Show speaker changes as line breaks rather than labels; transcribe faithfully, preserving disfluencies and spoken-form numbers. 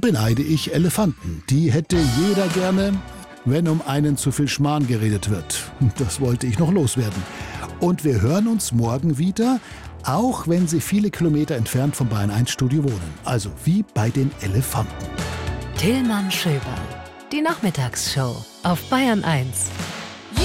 beneide ich Elefanten. Die hätte jeder gerne, wenn um einen zu viel Schmarrn geredet wird. Das wollte ich noch loswerden. Und wir hören uns morgen wieder, auch wenn Sie viele Kilometer entfernt vom Bayern eins Studio wohnen. Also wie bei den Elefanten.
Tillmann Schöberl, die Nachmittagsshow auf Bayern eins.